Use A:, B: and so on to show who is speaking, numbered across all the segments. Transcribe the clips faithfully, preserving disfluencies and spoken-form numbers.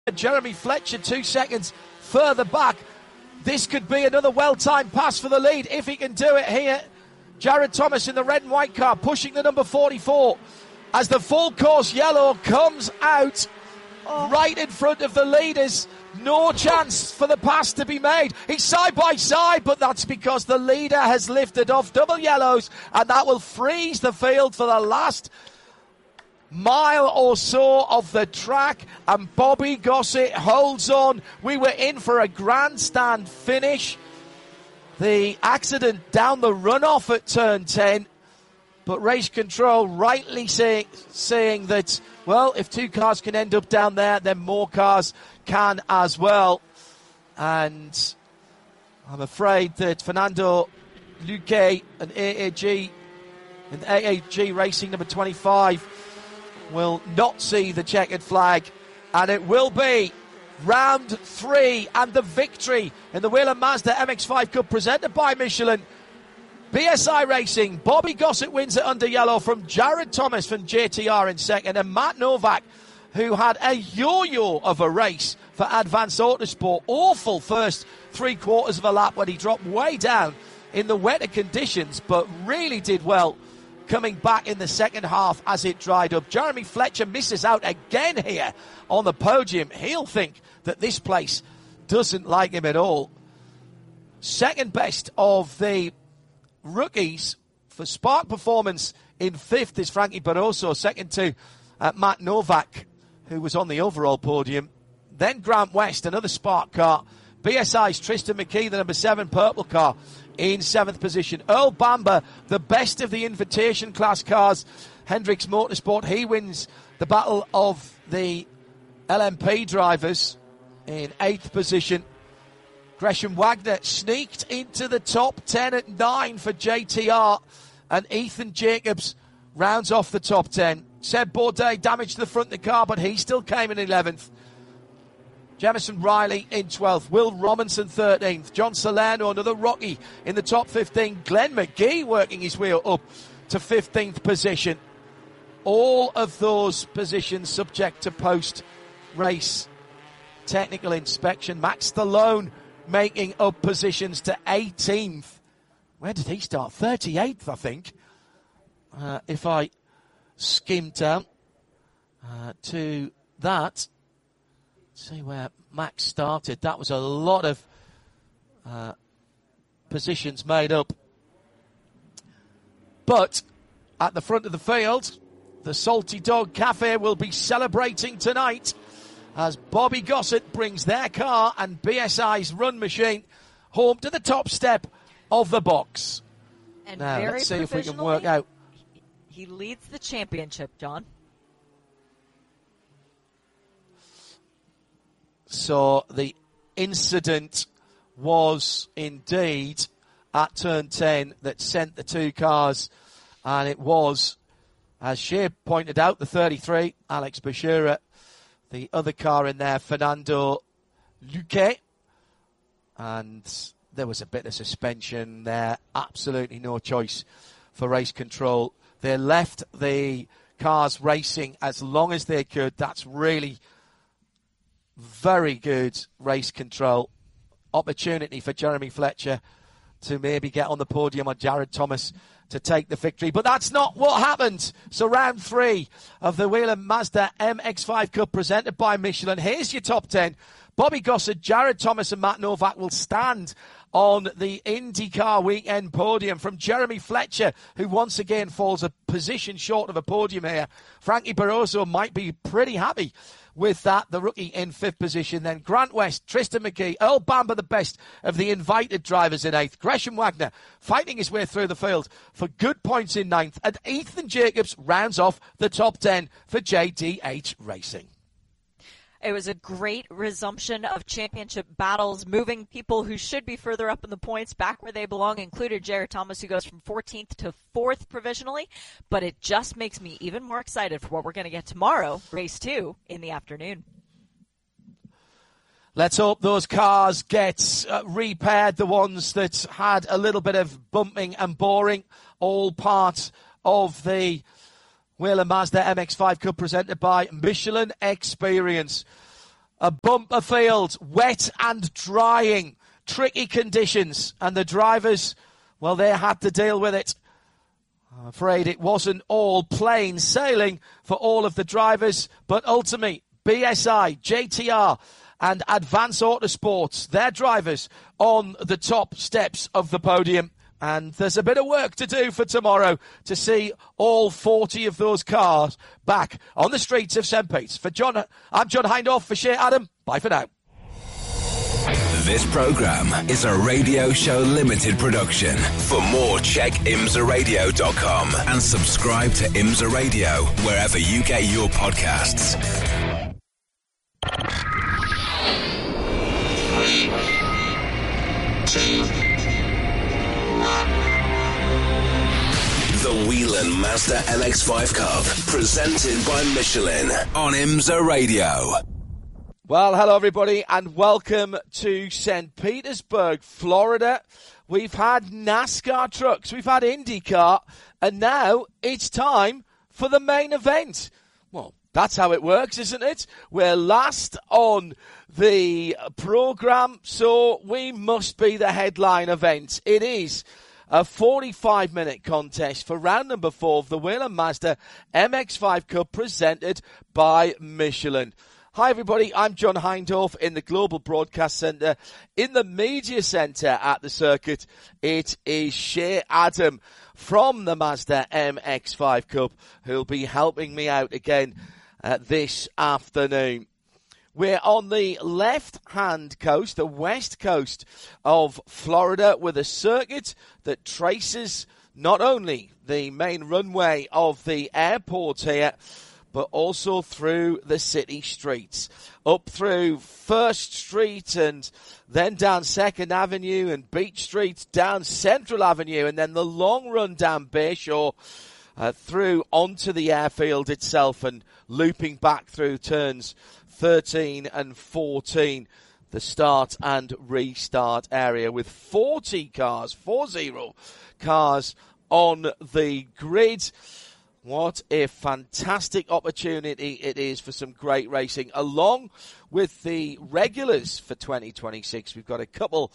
A: Jeremy Fletcher two seconds further back. This could be another well-timed pass for the lead if he can do it here. Jared Thomas in the red and white car pushing the number forty-four as the full course yellow comes out oh. right in front of the leaders. No chance for the pass to be made. He's side by side, but that's because the leader has lifted off double yellows, and that will freeze the field for the last mile or so of the track, and Bobby Gossett holds on. We were in for a grandstand finish. The accident down the runoff at turn ten, but race control rightly say, saying that, well, if two cars can end up down there, then more cars can as well. And I'm afraid that Fernando Luque and A A G and A A G Racing number twenty-five will not see the checkered flag, and it will be round three and the victory in the Whelen Mazda M X five Cup presented by Michelin. B S I Racing, Bobby Gossett wins it under yellow from Jared Thomas from J T R in second, and Matt Novak, who had a yo-yo of a race for Advance Autosport. Awful first three quarters of a lap when he dropped way down in the wetter conditions, but really did well coming back in the second half as it dried up. Jeremy Fletcher misses out again here on the podium. He'll think that this place doesn't like him at all. Second best of the rookies for Spark Performance in fifth is Frankie Barroso. Second to uh, Matt Novak, who was on the overall podium. Then Grant West, another Spark car. B S I's Tristan McKee, the number seven purple car, in seventh position. Earl Bamber, the best of the invitation class cars. Hendricks Motorsport, he wins the battle of the L M P drivers in eighth position. Gresham Wagner sneaked into the top ten at nine for J T R, and Ethan Jacobs rounds off the top ten. Seb Bourdais damaged the front of the car, but he still came in eleventh. Jemison Riley in twelfth. Will Robinson thirteenth. John Salerno, another Rocky, in the top fifteen. Glenn McGee working his way up to fifteenth position. All of those positions subject to post-race technical inspection. Max Stallone making up positions to eighteenth. Where did he start? thirty-eighth, I think. Uh, if I skim down uh, to that. See where Max started. That was a lot of uh, positions made up. But at the front of the field, the Salty Dog Cafe will be celebrating tonight as Bobby Gossett brings their car and B S I's run machine home to the top step of the box.
B: And
A: now,
B: very
A: let's see if we can work out.
B: He leads the championship, John.
A: So the incident was indeed at turn ten that sent the two cars, and it was, as Shea pointed out, the thirty-three, Alex Bashira, the other car in there, Fernando Luque, and there was a bit of suspension there, absolutely no choice for race control. They left the cars racing as long as they could. That's really very good race control. Opportunity for Jeremy Fletcher to maybe get on the podium, or Jared Thomas to take the victory. But that's not what happened. So round three of the Whelen Mazda M X five Cup presented by Michelin. Here's your top ten. Bobby Gossett, Jared Thomas and Matt Novak will stand on the IndyCar weekend podium. From Jeremy Fletcher, who once again falls a position short of a podium here. Frankie Barroso might be pretty happy with that, the rookie in fifth position. Then Grant West, Tristan McKee, Earl Bamber, the best of the invited drivers in eighth. Gresham Wagner fighting his way through the field for good points in ninth. And Ethan Jacobs rounds off the top ten for J D H Racing.
B: It was a great resumption of championship battles, moving people who should be further up in the points back where they belong, included Jared Thomas, who goes from fourteenth to fourth provisionally. But it just makes me even more excited for what we're going to get tomorrow, race two, in the afternoon.
A: Let's hope those cars get uh, repaired, the ones that had a little bit of bumping and boring, all part of the Whelen Mazda M X five Cup presented by Michelin Experience. A bumper field, wet and drying, tricky conditions, and the drivers, well, they had to deal with it. I'm afraid it wasn't all plain sailing for all of the drivers, but ultimately, B S I, J T R, and Advance Autosports, their drivers on the top steps of the podium. And there's a bit of work to do for tomorrow to see all forty of those cars back on the streets of Saint Pete's. For John, I'm John Hindhaugh. For Shea Adam, bye for now.
C: This programme is a Radio Show Limited production. For more, check imsa radio dot com and subscribe to IMSA Radio wherever you get your podcasts. The Whelen Mazda M X five Cup, presented by Michelin on IMSA Radio.
A: Well, hello everybody, and welcome to Saint Petersburg, Florida. We've had NASCAR trucks, we've had IndyCar, and now it's time for the main event. Well, that's how it works, isn't it? We're last on the programme, so we must be the headline event. It is a forty-five minute contest for round number four of the Whelen Mazda M X five Cup, presented by Michelin. Hi everybody, I'm John Hindhaugh in the Global Broadcast Centre. In the Media Centre at the circuit, it is Shea Adam from the Mazda M X five Cup who'll be helping me out again uh, this afternoon. We're on the left-hand coast, the west coast of Florida, with a circuit that traces not only the main runway of the airport here, but also through the city streets, up through First Street and then down Second Avenue and Beach Street, down Central Avenue, and then the long run down Bayshore, uh, through onto the airfield itself and looping back through turns thirteen and fourteen, the start and restart area, with forty cars, four zero cars on the grid. What a fantastic opportunity it is for some great racing, along with the regulars for twenty twenty-six. We've got a couple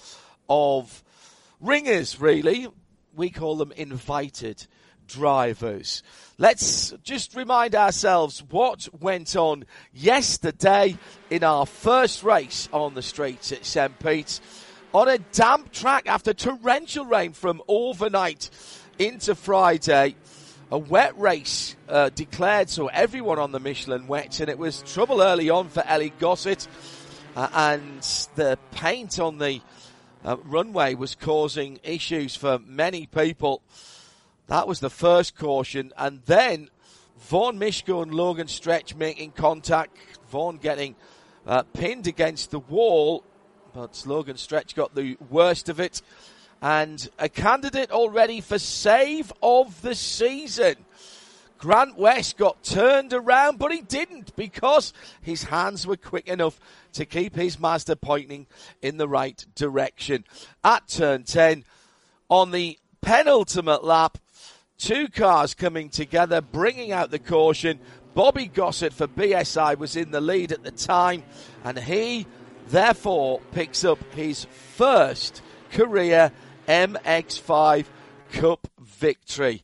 A: of ringers, really. We call them invited drivers. Let's just remind ourselves what went on yesterday in our first race on the streets at Saint Pete's, on a damp track after torrential rain from overnight into Friday. A wet race uh, declared, so everyone on the Michelin wet, and it was trouble early on for Ellie Gossett, uh, and the paint on the uh, runway was causing issues for many people. That was the first caution, and then Vaughan Mishko and Logan Stretch making contact, Vaughan getting uh, pinned against the wall, but Logan Stretch got the worst of it. And a candidate already for save of the season. Grant West got turned around, but he didn't, because his hands were quick enough to keep his Mazda pointing in the right direction. At turn ten, on the penultimate lap, two cars coming together, bringing out the caution. Bobby Gossett for B S I was in the lead at the time, and he therefore picks up his first career M X five Cup victory.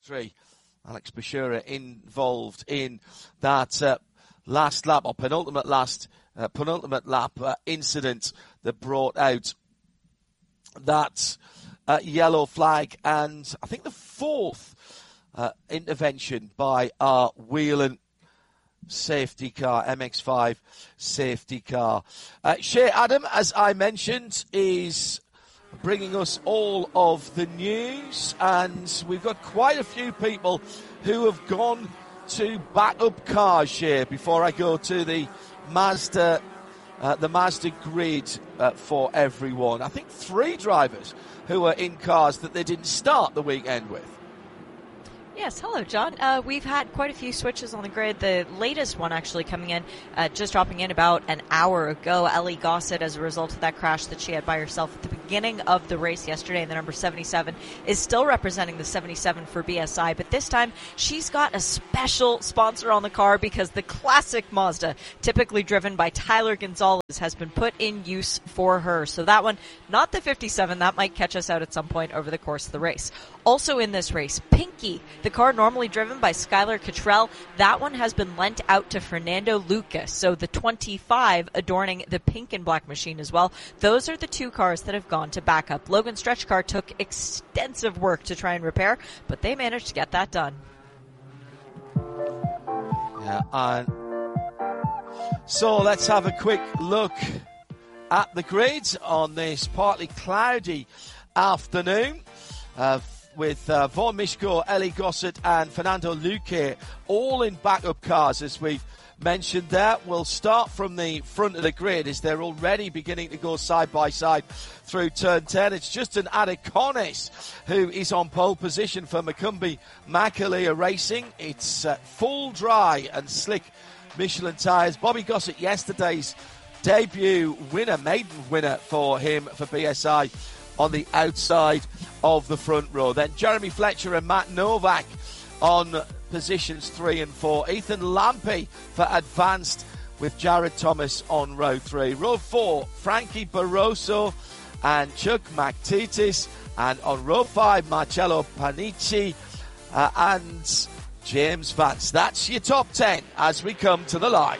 A: Alex Bashura involved in that uh, last lap, or penultimate last, uh, penultimate lap uh, incident that brought out that uh, yellow flag, and I think the fourth uh, intervention by our Whelen safety car, M X five safety car. Uh, Shea Adam, as I mentioned, is bringing us all of the news, and we've got quite a few people who have gone to backup cars here before I go to the Mazda uh, the Mazda grid uh, for everyone. I think three drivers who are in cars that they didn't start the weekend with.
B: Yes, hello, John. Uh, we've had quite a few switches on the grid. The latest one actually coming in, uh, just dropping in about an hour ago. Ellie Gossett, as a result of that crash that she had by herself at the beginning of the race yesterday, and the number seventy-seven is still representing the seventy-seven for B S I, but this time she's got a special sponsor on the car because the classic Mazda, typically driven by Tyler Gonzalez, has been put in use for her. So that one, not the fifty-seven, that might catch us out at some point over the course of the race. Also in this race, Pinky, the car normally driven by Skylar Cottrell, that one has been lent out to Fernando Lucas. So the twenty-five adorning the pink and black machine as well. Those are the two cars that have gone to backup. Logan Stretchcar took extensive work to try and repair, but they managed to get that done.
A: Yeah, and so let's have a quick look at the grid on this partly cloudy afternoon. Uh, with uh, Vaughan Mishko, Ellie Gossett and Fernando Luque all in backup cars, as we've mentioned there. We'll start from the front of the grid as they're already beginning to go side by side through turn ten. It's Justin Adeconis who is on pole position for Macumbi Makalia Racing. It's uh, full dry and slick Michelin tyres. Bobby Gossett, yesterday's debut winner, maiden winner for him for B S I, on the outside of the front row. Then Jeremy Fletcher and Matt Novak on positions three and four. Ethan Lampe for advanced with Jared Thomas on row three. Row four, Frankie Barroso and Chuck McTitis. And on row five, Marcello Panici uh, and James Vance. That's your top ten as we come to the line.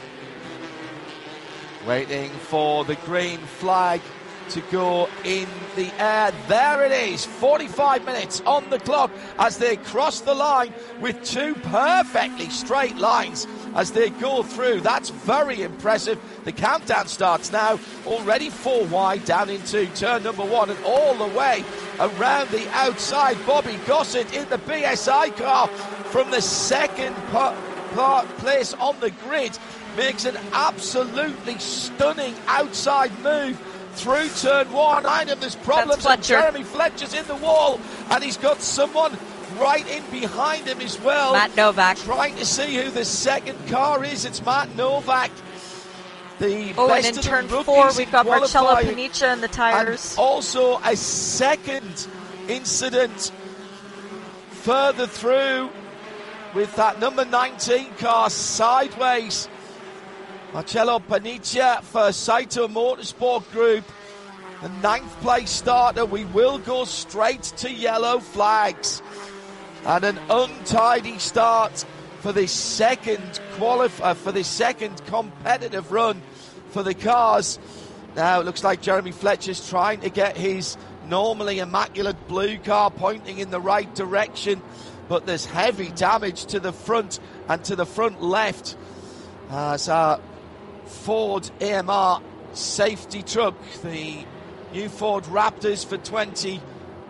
A: Waiting for the green flag to go in the air. There it is, forty-five minutes on the clock as they cross the line with two perfectly straight lines as they go through. That's very impressive. The countdown starts now, already four wide down into turn number one and all the way around the outside. Bobby Gossett in the B S I car from the second part place on the grid makes an absolutely stunning outside move through turn one. Nine of there's problems, and Jeremy Fletcher's in the wall, and he's got someone right in behind him as well.
B: Matt Novak.
A: Trying to see who the second car is. It's Matt Novak. The
B: oh,
A: best
B: and in
A: of
B: turn
A: the
B: four,
A: rookies
B: we've got Marcello
A: qualifying.
B: Panicia in the tires.
A: And also a second incident further through with that number nineteen car sideways. Marcello Panicia for Saito Motorsport Group, the ninth place starter. We will go straight to yellow flags. And an untidy start for the second qualify for the second competitive run for the cars. Now it looks like Jeremy Fletcher's trying to get his normally immaculate blue car pointing in the right direction, but there's heavy damage to the front and to the front left as our Ford A M R safety truck, the new Ford Raptors for twenty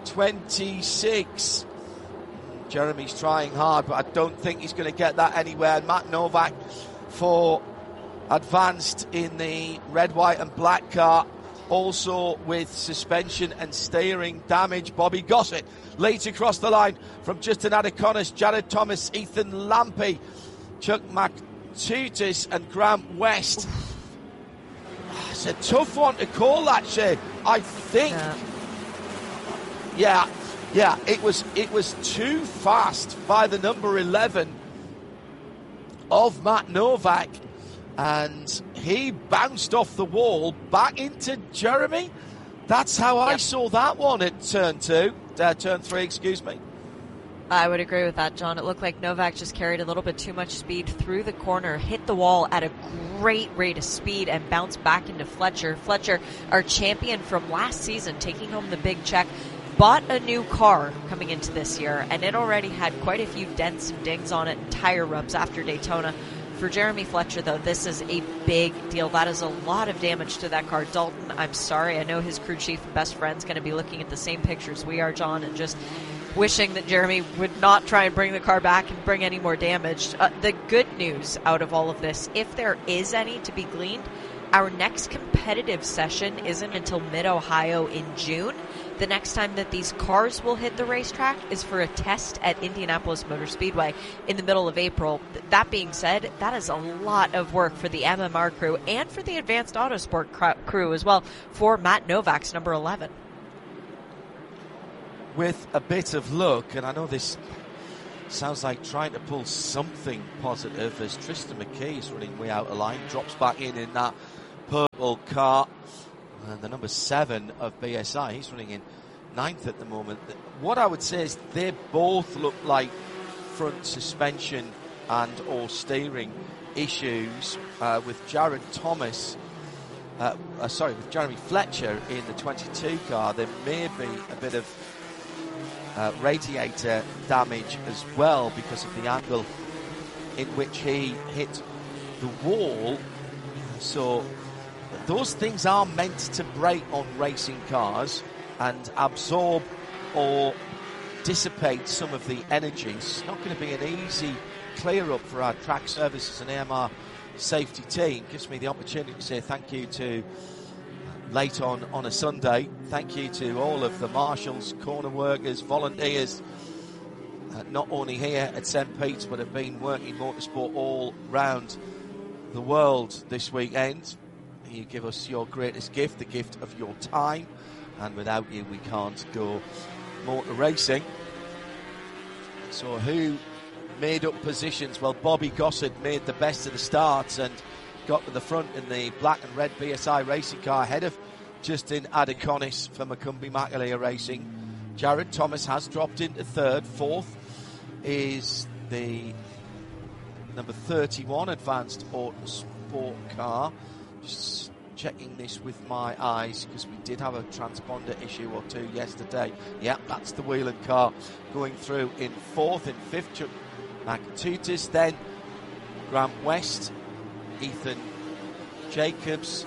A: twenty-six. Jeremy's trying hard, but I don't think he's going to get that anywhere. Matt Novak for advanced in the red, white and black car, also with suspension and steering damage. Bobby Gossett leads across the line from Justin Adeconis, Jared Thomas, Ethan Lampe, Chuck McTutis and Grant West. It's a tough one to call that, Shane. I think, yeah. yeah, yeah, it was it was too fast by the number eleven of Matt Novak, and he bounced off the wall back into Jeremy. That's how I yep. saw that one at turn two, uh, turn three, excuse me.
B: I would agree with that, John. It looked like Novak just carried a little bit too much speed through the corner, hit the wall at a great rate of speed, and bounced back into Fletcher. Fletcher, our champion from last season, taking home the big check, bought a new car coming into this year, and it already had quite a few dents and dings on it and tire rubs after Daytona. For Jeremy Fletcher, though, this is a big deal. That is a lot of damage to that car. Dalton, I'm sorry. I know his crew chief and best friend's going to be looking at the same pictures we are, John, and just wishing that Jeremy would not try and bring the car back and bring any more damage. Uh, the good news out of all of this, if there is any to be gleaned, our next competitive session isn't until Mid-Ohio in June. The next time that these cars will hit the racetrack is for a test at Indianapolis Motor Speedway in the middle of April. That being said, that is a lot of work for the M M R crew and for the Advanced Autosport crew as well for Matt Novak's number eleven.
A: With a bit of luck, and I know this sounds like trying to pull something positive, as Tristan McKee is running way out of line, drops back in in that purple car. And the number seven of B S I, he's running in ninth at the moment. What I would say is they both look like front suspension and or steering issues, uh, with Jared Thomas, uh, uh, sorry, with Jeremy Fletcher in the twenty-two car. There may be a bit of uh, radiator damage as well because of the angle in which he hit the wall. So those things are meant to break on racing cars and absorb or dissipate some of the energy. It's not going to be an easy clear up for our track services and A M R safety team. Gives me the opportunity to say thank you to late on on a Sunday. Thank you to all of the marshals, corner workers, volunteers, uh, not only here at Saint Pete's, but have been working motorsport all round the world this weekend. You give us your greatest gift, the gift of your time, and without you we can't go motor racing. So who made up positions? Well, Bobby Gossard made the best of the starts and got to the front in the black and red B S I racing car ahead of Justin Adeconis for Macumbi Makalia Racing. Jared Thomas has dropped into third. Fourth is the number thirty-one Advanced Autosport car. Just checking this with my eyes because we did have a transponder issue or two yesterday. Yeah, that's the Whelan car going through in fourth. In fifth, Chuck McTutis. Then Grant West, Ethan Jacobs,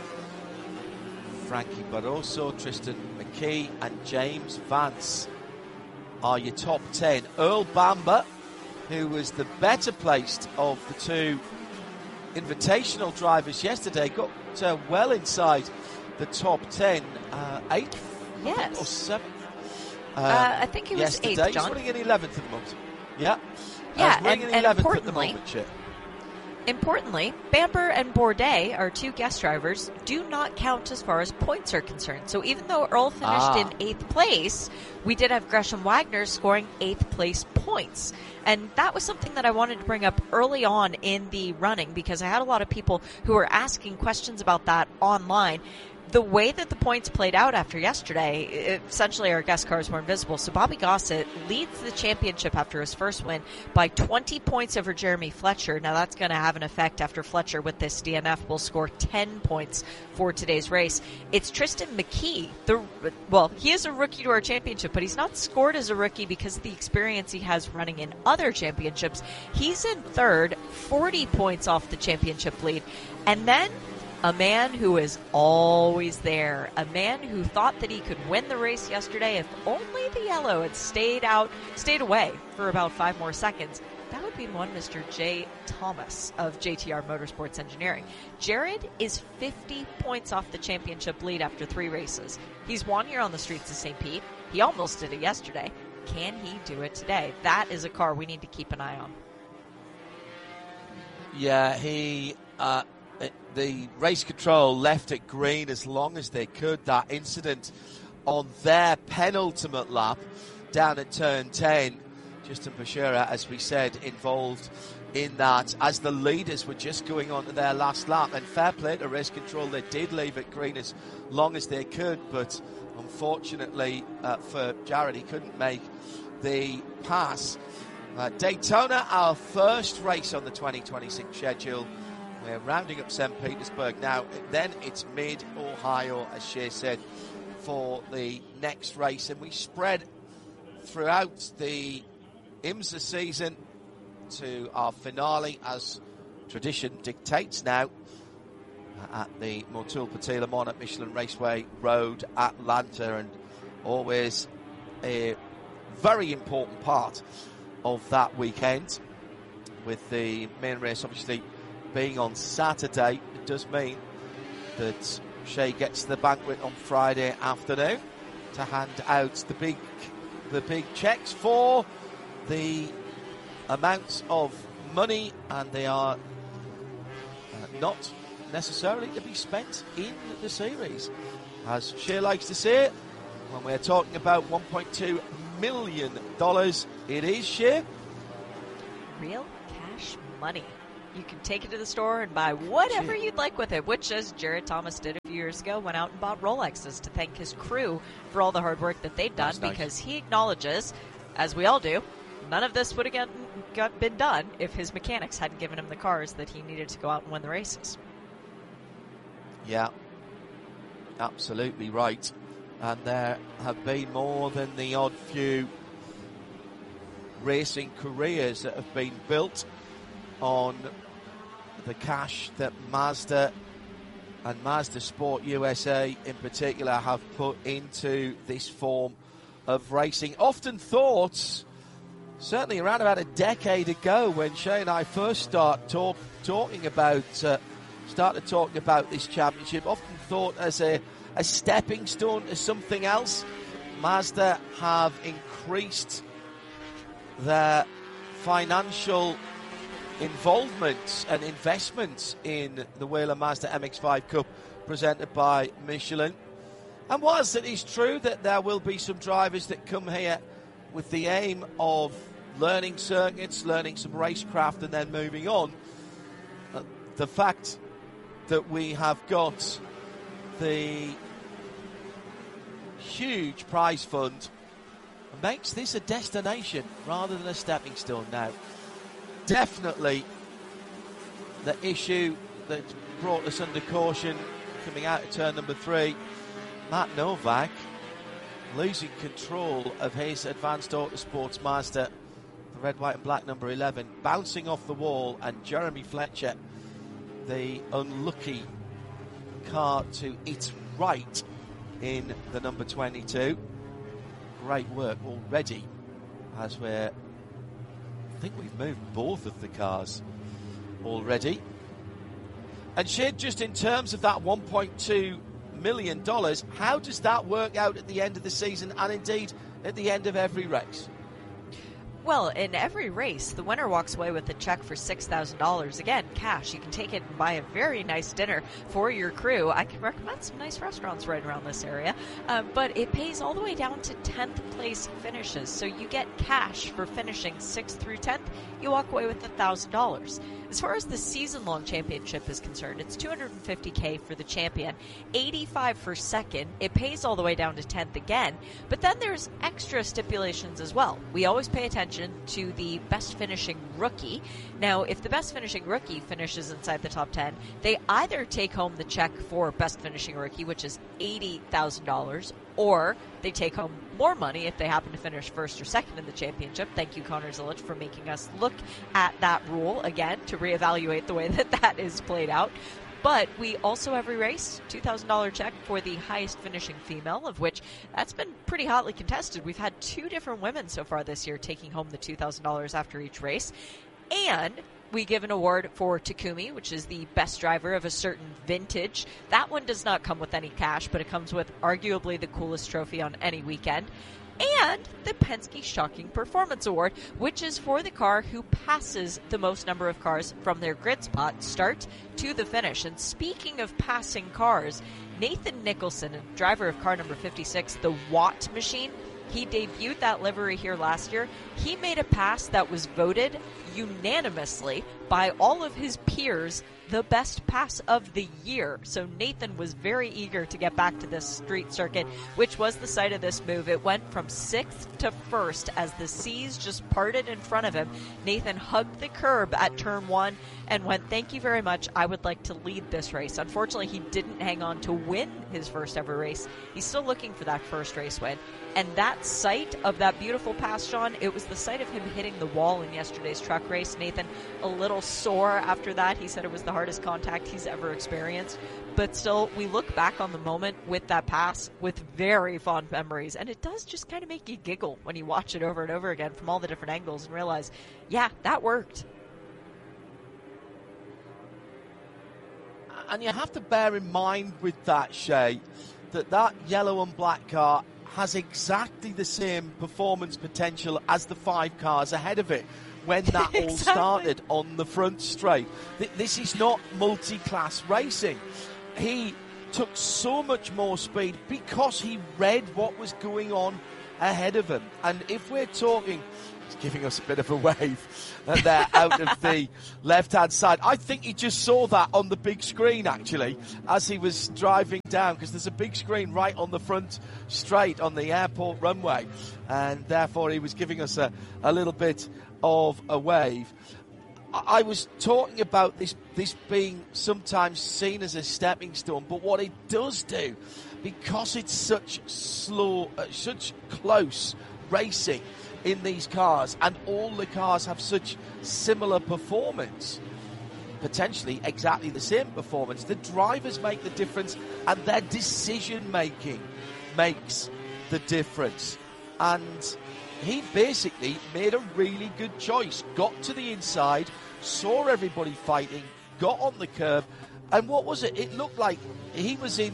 A: Frankie Barroso, Tristan McKee, and James Vance are your top ten. Earl Bamber, who was the better placed of the two invitational drivers yesterday, got uh, well inside the top ten, uh, eighth,
B: yes,
A: or seventh. Uh,
B: uh, I think he was
A: yesterday.
B: eighth, John.
A: He's running in eleventh at the moment. Yeah,
B: yeah,
A: uh,
B: and,
A: in
B: and
A: eleventh
B: importantly,
A: at the moment, Chip.
B: Importantly, Bamber and Bourdais, our two guest drivers, do not count as far as points are concerned. So even though Earl finished
A: ah.
B: in eighth place, we did have Gresham Wagner scoring eighth place points. And that was something that I wanted to bring up early on in the running because I had a lot of people who were asking questions about that online. The way that the points played out after yesterday, essentially our guest cars were invisible. So Bobby Gossett leads the championship after his first win by twenty points over Jeremy Fletcher. Now that's going to have an effect after Fletcher with this D N F will score ten points for today's race. It's Tristan McKee. The, well, he is a rookie to our championship, but he's not scored as a rookie because of the experience he has running in other championships. He's in third, forty points off the championship lead. And then a man who is always there, a man who thought that he could win the race yesterday if only the yellow had stayed out, stayed away for about five more seconds. That would be one Mister Jay Thomas of J T R Motorsports Engineering. Jared is fifty points off the championship lead after three races. He's won here on the streets of Saint Pete. He almost did it yesterday. Can he do it today? That is a car we need to keep an eye on.
A: Yeah, he... Uh The race control left it green as long as they could. That incident on their penultimate lap down at turn ten, Justin Pashera, as we said, involved in that as the leaders were just going on to their last lap. And fair play to race control, they did leave it green as long as they could, but unfortunately uh, for Jared, he couldn't make the pass. Uh, Daytona, our first race on the twenty twenty-six schedule. We're rounding up Saint Petersburg now. Then it's mid-Ohio, as Shea said, for the next race. And we spread throughout the IMSA season to our finale, as tradition dictates now, at the Motul Patila Mon at Michelin Raceway Road, Atlanta. And always a very important part of that weekend, with the main race obviously being on Saturday. It does mean that Shea gets the banquet on Friday afternoon. to hand out the big, the big checks for the amounts of money, and they are uh, not necessarily to be spent in the series. As Shea likes to say, when we're talking about one point two million dollars, it is, Shea,
B: real cash money. You can take it to the store and buy whatever you'd like with it, which, as Jared Thomas did a few years ago, went out and bought Rolexes to thank his crew for all the hard work that they'd done. That's because nice. He acknowledges, as we all do, none of this would have gotten, got, been done if his mechanics hadn't given him the cars that he needed to go out and win the races.
A: Yeah, absolutely right. And there have been more than the odd few racing careers that have been built on the cash that Mazda and Mazda Sport U S A in particular have put into this form of racing. Often thought, certainly around about a decade ago, when Shea and I first start talk, talking about uh, started talking about this championship, often thought as a, a stepping stone to something else. Mazda have increased their financial involvement and investment in the Whelen Mazda M X five Cup presented by Michelin. And whilst it is true that there will be some drivers that come here with the aim of learning circuits, learning some racecraft and then moving on, uh, the fact that we have got the huge prize fund makes this a destination rather than a stepping stone now. Definitely the issue that brought us under caution coming out of turn number three, Matt Novak losing control of his Advanced Autosports Mazda, the red, white and black number eleven, bouncing off the wall, and Jeremy Fletcher, the unlucky car to its right in the number twenty-two. Great work already, as we're I think we've moved both of the cars already. And Shea, just in terms of that one point two million dollars, how does that work out at the end of the season and indeed at the end of every race?
B: Well, in every race, the winner walks away with a check for six thousand dollars. Again, cash. You can take it and buy a very nice dinner for your crew. I can recommend some nice restaurants right around this area. Uh, but it pays all the way down to tenth place finishes. So you get cash for finishing sixth through tenth. You walk away with one thousand dollars. As far as the season-long championship is concerned, it's two hundred fifty thousand dollars for the champion, eighty-five for second. It pays all the way down to tenth again. But then there's extra stipulations as well. We always pay attention to the best finishing rookie. Now, if the best finishing rookie finishes inside the top ten, they either take home the check for best finishing rookie, which is eighty thousand dollars, or they take home more money if they happen to finish first or second in the championship. Thank you, Connor Zilic, for making us look at that rule again to reevaluate the way that that is played out. But we also, every race, two thousand dollars check for the highest finishing female, of which that's been pretty hotly contested. We've had two different women so far this year taking home the two thousand dollars after each race. And we give an award for Takumi, which is the best driver of a certain vintage. That one does not come with any cash, but it comes with arguably the coolest trophy on any weekend. And the Penske Shocking Performance Award, which is for the car who passes the most number of cars from their grid spot start to the finish. And speaking of passing cars, Nathan Nicholson, driver of car number fifty-six, the Watt Machine, he debuted that livery here last year. He made a pass that was voted unanimously by all of his peers the best pass of the year. So Nathan was very eager to get back to this street circuit, which was the site of this move. It went from sixth to first as the seas just parted in front of him. Nathan hugged the curb at turn one and went, "Thank you very much. I would like to lead this race." Unfortunately, he didn't hang on to win his first ever race. He's still looking for that first race win. And that site of that beautiful pass, Sean, it was the site of him hitting the wall in yesterday's truck race. Nathan, a little sore after that. He said it was the hardest contact he's ever experienced. But still, we look back on the moment with that pass with very fond memories. And it does just kind of make you giggle when you watch it over and over again from all the different angles and realize, yeah, that worked.
A: And you have to bear in mind with that, Shea, that that yellow and black car has exactly the same performance potential as the five cars ahead of it when that all
B: Exactly.
A: started on the front straight. Th- this is not multi-class racing. He took so much more speed because he read what was going on ahead of him. And if we're talking, he's giving us a bit of a wave there out of the left-hand side. I think he just saw that on the big screen, actually, as he was driving down, because there's a big screen right on the front straight on the airport runway. And therefore, he was giving us a, a little bit of a wave. I was talking about this this being sometimes seen as a stepping stone, but what it does do, because it's such slow, uh, such close racing in these cars, and all the cars have such similar performance, potentially exactly the same performance, the drivers make the difference, and their decision making makes the difference. And he basically made a really good choice, got to the inside, saw everybody fighting, got on the curb, and what was it? It looked like he was in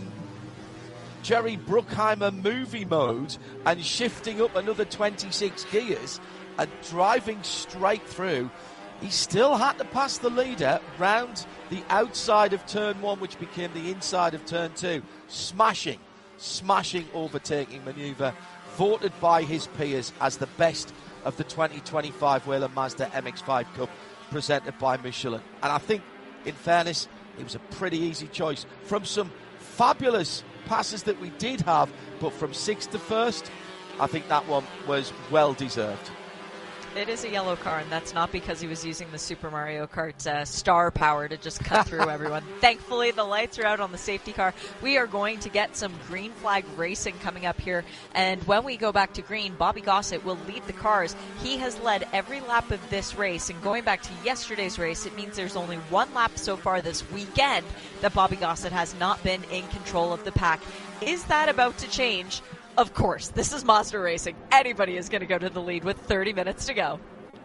A: Jerry Bruckheimer movie mode and shifting up another twenty-six gears and driving straight through. He still had to pass the leader round the outside of turn one, which became the inside of turn two. Smashing, smashing overtaking manoeuvre, voted by his peers as the best of the twenty twenty-five Whelen Mazda M X five Cup presented by Michelin. And I think, in fairness, it was a pretty easy choice from some fabulous passes that we did have, but from sixth to first, I think that one was well deserved.
B: It is a yellow car, and that's not because he was using the Super Mario Kart uh, star power to just cut through everyone. Thankfully, the lights are out on the safety car. We are going to get some green flag racing coming up here, and when we go back to green, Bobby Gossett will lead the cars. He has led every lap of this race, and going back to yesterday's race, it means there's only one lap so far this weekend that Bobby Gossett has not been in control of the pack. Is that about to change? Of course, this is Mazda Racing. Anybody is going to go to the lead with thirty minutes to go.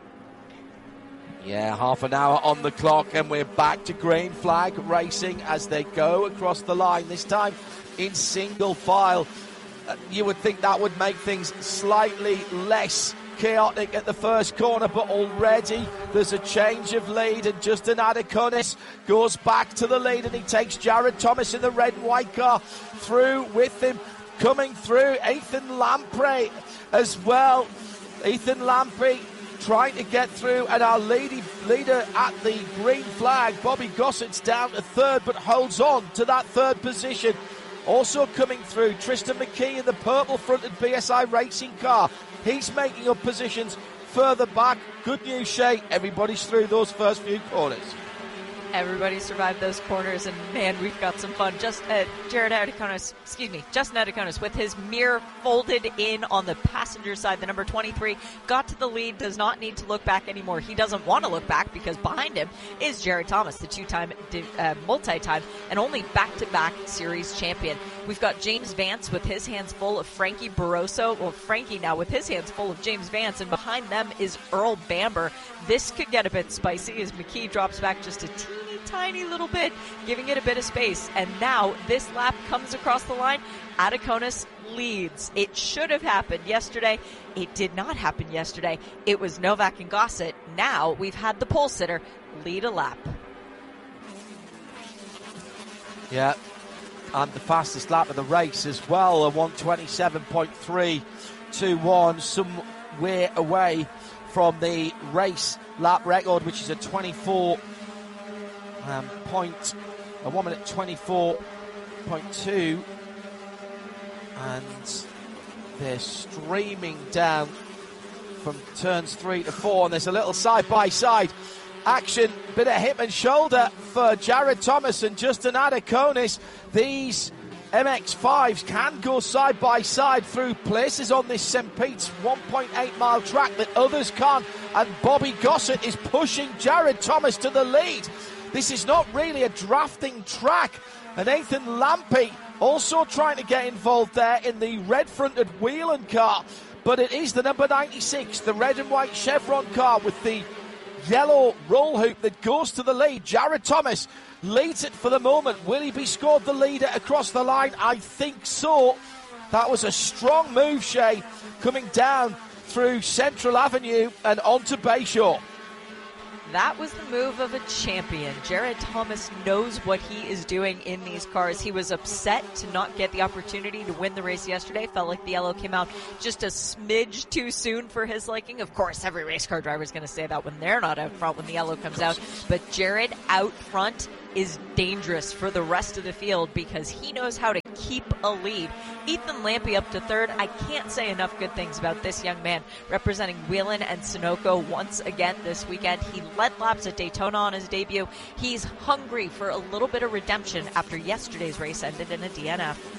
A: Yeah, half an hour on the clock, and we're back to green flag racing as they go across the line, this time in single file. Uh, you would think that would make things slightly less chaotic at the first corner, but already there's a change of lead, and Justin Adakonis goes back to the lead, and he takes Jared Thomas in the red and white car through with him. Coming through, Ethan Lamprey as well. Ethan Lamprey trying to get through, and our lady, leader at the green flag, Bobby Gossett's down to third, but holds on to that third position. Also coming through, Tristan McKee in the purple-fronted B S I racing car. He's making up positions further back. Good news, Shay, everybody's through those first few corners.
B: Everybody survived those corners, and man, we've got some fun. Just uh, Jared Adakonis, excuse me, Justin Adakonis with his mirror folded in on the passenger side. The number twenty-three got to the lead, does not need to look back anymore. He doesn't want to look back because behind him is Jared Thomas, the two-time, uh, multi-time, and only back-to-back series champion. We've got James Vance with his hands full of Frankie Barroso. Well, Frankie now with his hands full of James Vance, and behind them is Earl Bamber. This could get a bit spicy as McKee drops back just a teeny tiny little bit, giving it a bit of space. And now this lap comes across the line. Adakonis leads. It should have happened yesterday. It did not happen yesterday. It was Novak and Gossett. Now we've had the pole sitter lead a lap.
A: Yeah, and the fastest lap of the race as well, a one twenty-seven point three two one, somewhere away from the race lap record, which is a twenty-four um, point, a one minute twenty-four point two, and they're streaming down from turns three to four, and there's a little side-by-side action, bit of hip and shoulder for Jared Thomas and Justin Adakonis. These M X fives can go side by side through places on this Saint Pete's one point eight mile track that others can't, and Bobby Gossett is pushing Jared Thomas to the lead. This is not really a drafting track, and Ethan Lampe also trying to get involved there in the red-fronted Whelen car, but it is the number ninety-six, the red and white Chevron car with the yellow roll hoop that goes to the lead. Jared Thomas leads it for the moment. Will he be scored the leader across the line? I think so. That was a strong move, Shay, coming down through Central Avenue and onto Bayshore.
B: That was the move of a champion. Jared Thomas knows what he is doing in these cars. He was upset to not get the opportunity to win the race yesterday. Felt like the yellow came out just a smidge too soon for his liking. Of course, every race car driver is going to say that when they're not out front, when the yellow comes out. But Jared out front is dangerous for the rest of the field because he knows how to keep a lead. Ethan Lampe up to third. I can't say enough good things about this young man representing Whelen and Sunoco once again this weekend. He led laps at Daytona on his debut. He's hungry for a little bit of redemption after yesterday's race ended in a D N F.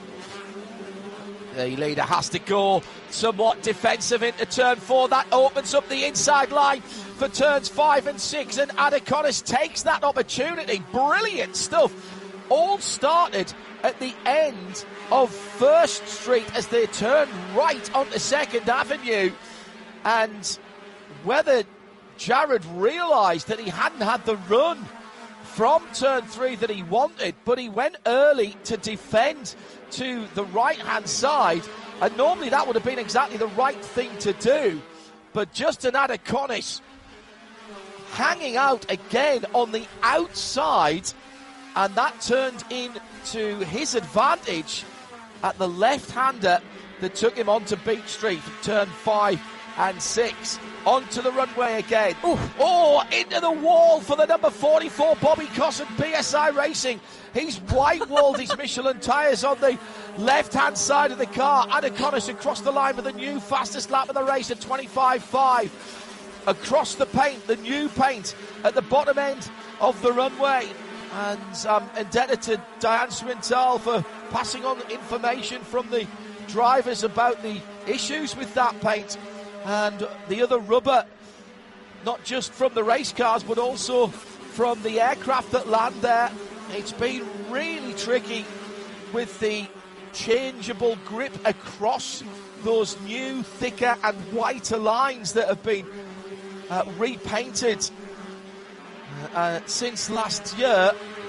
A: The leader has to go somewhat defensive into turn four. That opens up the inside line for turns five and six, and Adeconis takes that opportunity. Brilliant stuff. All started at the end of First Street as they turned right onto Second Avenue. And whether Jared realised that he hadn't had the run from turn three that he wanted, but he went early to defend to the right-hand side, and normally that would have been exactly the right thing to do. But Justin Adeconis hanging out again on the outside, and that turned into his advantage at the left-hander that took him onto Beach Street from turn five and six. Onto the runway again. Ooh. Oh, into the wall for the number forty-four, Bobby Cosson, P S I Racing. He's white-walled his Michelin tyres on the left-hand side of the car. Adeconis across the line with the new fastest lap of the race at twenty-five five. Across the paint, the new paint at the bottom end of the runway. And I'm indebted to Diane Swintal for passing on information from the drivers about the issues with that paint and the other rubber, not just from the race cars but also from the aircraft that land there. It's been really tricky with the changeable grip across those new, thicker and whiter lines that have been uh, repainted uh, since last year.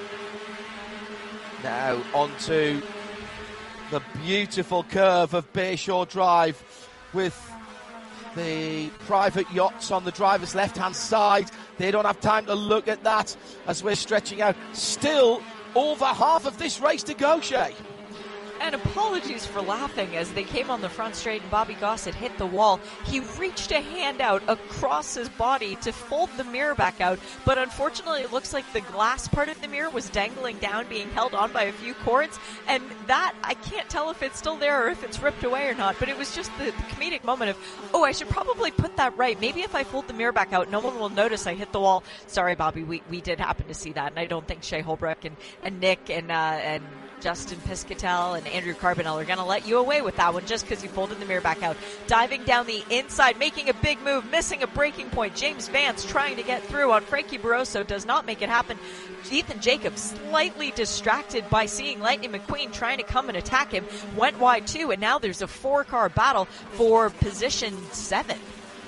A: Now onto the beautiful curve of Bayshore Drive with the private yachts on the driver's left-hand side. They don't have time to look at that as we're stretching out. Still over half of this race to go, Shay.
B: And apologies for laughing as they came on the front straight and Bobby Gossett hit the wall. He reached a hand out across his body to fold the mirror back out, but unfortunately it looks like the glass part of the mirror was dangling down, being held on by a few cords, and that, I can't tell if it's still there or if it's ripped away or not, but it was just the, the comedic moment of, oh, I should probably put that right. Maybe if I fold the mirror back out, no one will notice I hit the wall. Sorry, Bobby, we, we did happen to see that, and I don't think Shea Holbrook and, and Nick and, uh, and Justin Piscatel and Andrew Carbonell are going to let you away with that one just because you folded the mirror back out. Diving down the inside, making a big move, missing a braking point. James Vance trying to get through on Frankie Barroso, does not make it happen. Ethan Jacobs slightly distracted by seeing Lightning McQueen trying to come and attack him, went wide too, and now there's a four-car battle for position seven.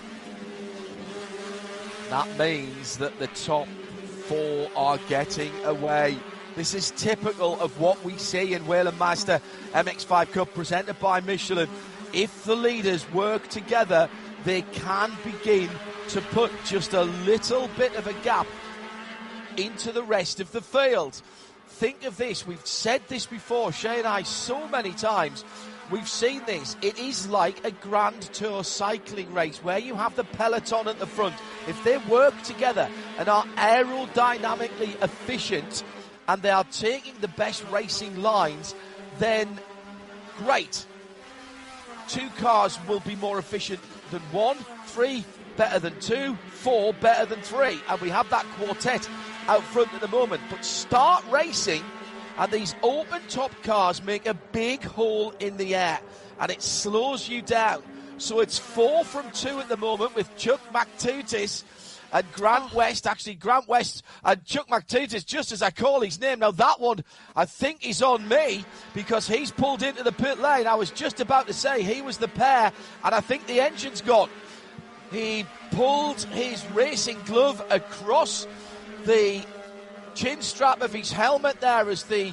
A: That means that the top four are getting away. This is typical of what we see in Whelen Meister M X five Cup presented by Michelin. If the leaders work together, they can begin to put just a little bit of a gap into the rest of the field. Think of this. We've said this before, Shay and I, so many times. We've seen this. It is like a Grand Tour cycling race where you have the peloton at the front. If they work together and are aerodynamically efficient, and they are taking the best racing lines, then great. Two cars will be more efficient than one, three better than two, four better than three. And we have that quartet out front at the moment. But start racing, and these open top cars make a big hole in the air, and it slows you down. So it's four from two at the moment with Chuck McTutis and Grant West, actually Grant West and Chuck McTutis, just as I call his name. Now that one, I think is on me because he's pulled into the pit lane. I was just about to say he was the pair, and I think the engine's gone. He pulled his racing glove across the chin strap of his helmet there as the